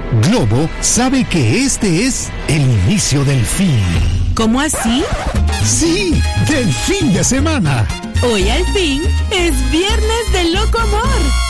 Globo sabe que este es el inicio del fin. ¿Cómo así? Sí, del fin de semana. Hoy al fin es viernes de loco amor.